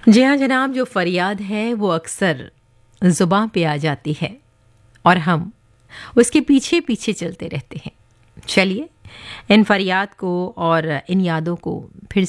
जी हाँ जनाब, जो फरियाद है वो अक्सर ज़ुबां पे आ जाती है और हम उसके पीछे पीछे चलते रहते हैं। चलिए इन फरियाद को और इन यादों को फिर